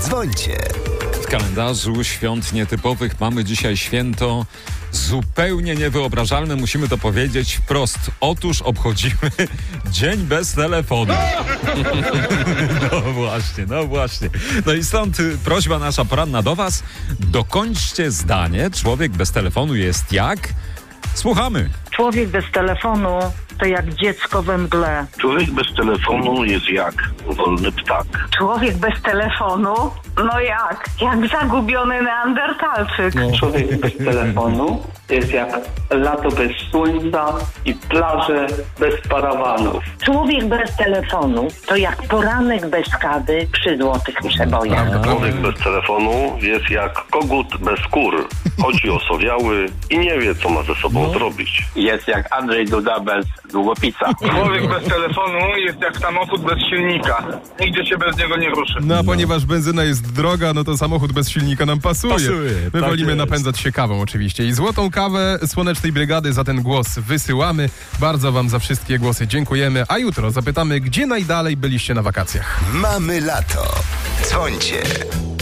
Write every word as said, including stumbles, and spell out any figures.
Dzwońcie. W kalendarzu świąt nietypowych mamy dzisiaj święto zupełnie niewyobrażalne, musimy to powiedzieć wprost. Otóż obchodzimy Dzień bez telefonu. No właśnie, no właśnie. No i stąd prośba nasza poranna do was. Dokończcie zdanie. Człowiek bez telefonu jest jak? Słuchamy. Człowiek bez telefonu to jak dziecko we mgle. Człowiek bez telefonu jest jak wolny ptak. Człowiek bez telefonu? No jak? Jak zagubiony neandertalczyk. No. Człowiek bez telefonu jest jak lato bez słońca i plaże bez parawanów. Człowiek bez telefonu to jak poranek bez kawy przy złotych przebojach. Człowiek bez telefonu jest jak kogut bez skór. Chodzi osowiały i nie wie, co ma ze sobą No. zrobić. Jest jak Andrzej Duda bez długopisa. Człowiek bez telefonu jest jak samochód bez silnika. Nigdzie się bez niego nie ruszy. No a ponieważ benzyna jest droga, no to samochód bez silnika nam pasuje. Pasuje, My tak wolimy jest. napędzać się kawą oczywiście. I złotą kawę Słonecznej Brygady za ten głos wysyłamy. Bardzo wam za wszystkie głosy dziękujemy. A jutro zapytamy, gdzie najdalej byliście na wakacjach. Mamy lato. Dzwońcie.